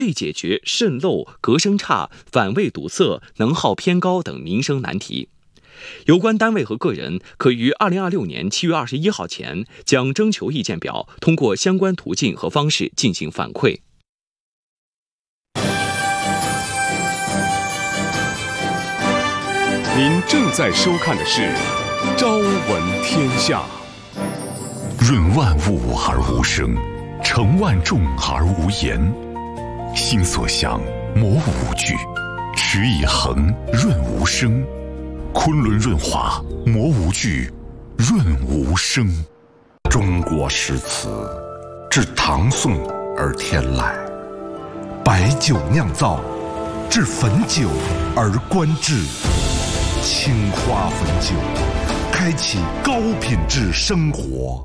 对解决渗漏、隔声差、反位堵塞、能耗偏高等民生难题。有关单位和个人可于2026年7月21号前将征求意见表通过相关途径和方式进行反馈。 您正在收看的是《朝闻天下》。 润万物而无声，成万众而无言。心所向，磨无惧；持以恒，润无声。昆仑润滑，磨无惧，润无声。 中国诗词自唐宋而天来，白酒酿造，至汾酒而观之。青花汾酒，开启高品质生活。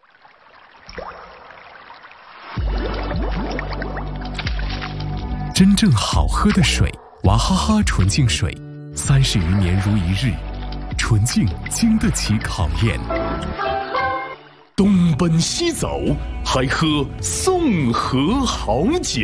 真正好喝的水，娃哈哈纯净水，30余年如一日，纯净经得起考验。 东奔西走，还喝宋河好酒。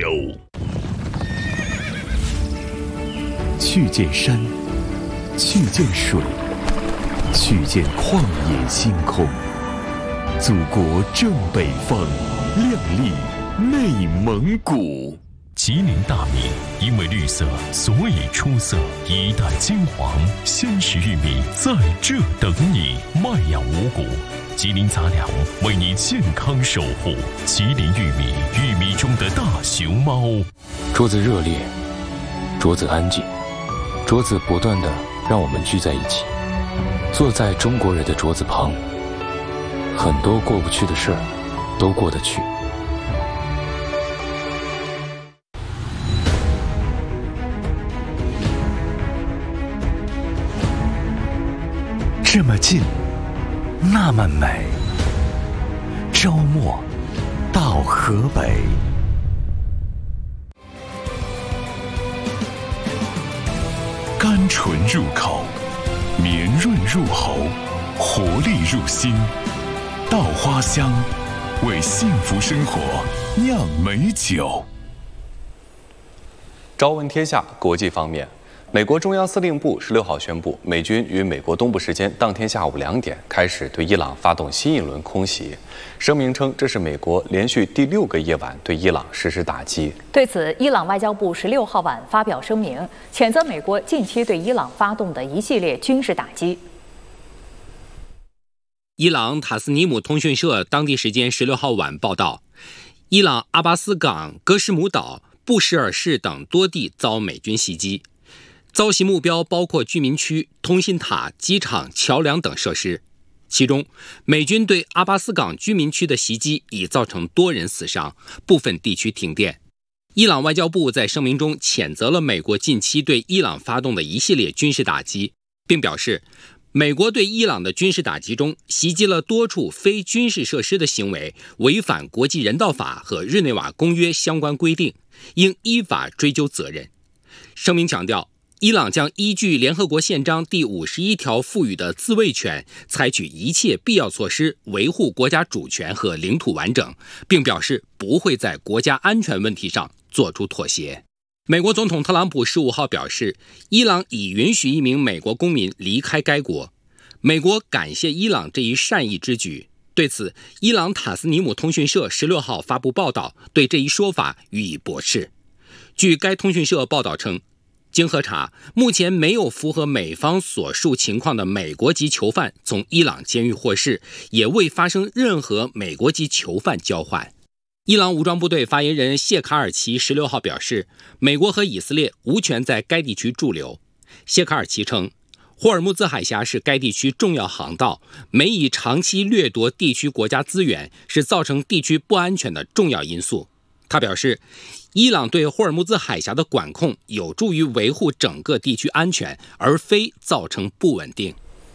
去见山，去见水，去见旷野星空。祖国正北方，亮丽内蒙古。 吉林大米因为绿色，所以出色。一代金黄，鲜食玉米在这等你。麦养五谷，吉林杂粮为你健康守护。吉林玉米，玉米中的大熊猫。 桌子热烈，桌子安静，桌子不断地让我们聚在一起，坐在中国人的桌子旁，很多过不去的事儿都过得去。 这么近，那么美。周末到河北， 甘醇入口，绵润入喉，活力入心。稻花香，为幸福生活酿美酒。 朝闻天下国际方面，美国中央司令部16号宣布，美军于美国东部时间当天下午2点开始对伊朗发动新一轮空袭。声明称，这是美国连续第6个夜晚对伊朗实施打击。 对此，伊朗外交部16号晚发表声明，谴责美国近期对伊朗发动的一系列军事打击。 伊朗塔斯尼姆通讯社当地时间16号晚报道，伊朗阿巴斯港、格什姆岛、布什尔市等多地遭美军袭击。遭袭目标包括居民区、通信塔、机场、桥梁等设施。其中，美军对阿巴斯港居民区的袭击已造成多人死伤，部分地区停电。伊朗外交部在声明中谴责了美国近期对伊朗发动的一系列军事打击，并表示，美国对伊朗的军事打击中袭击了多处非军事设施的行为违反国际人道法和日内瓦公约相关规定，应依法追究责任。声明强调，伊朗将依据联合国宪章第51条赋予的自卫权，采取一切必要措施维护国家主权和领土完整，并表示不会在国家安全问题上做出妥协。美国总统特朗普15号表示，伊朗已允许一名美国公民离开该国。美国感谢伊朗这一善意之举。对此，伊朗塔斯尼姆通讯社16号发布报道，对这一说法予以驳斥。据该通讯社报道称，经核查，目前没有符合美方所述情况的美国籍囚犯从伊朗监狱获释，也未发生任何美国籍囚犯交换。伊朗武装部队发言人谢卡尔奇16号表示，美国和以色列无权在该地区驻留。谢卡尔奇称，霍尔木兹海峡是该地区重要航道，美以长期掠夺地区国家资源是造成地区不安全的重要因素。他表示，伊朗对霍尔木兹海峡的管控有助于维护整个地区安全，而非造成不稳定。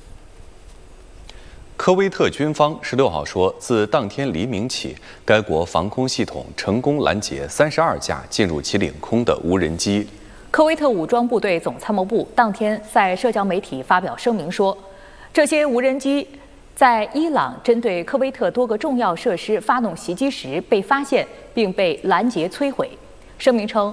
科威特军方16号说，自当天黎明起，该国防空系统成功拦截32架进入其领空的无人机。 科威特武装部队总参谋部当天在社交媒体发表声明说，这些无人机在伊朗针对科威特多个重要设施发动袭击时被发现并被拦截摧毁。声明称，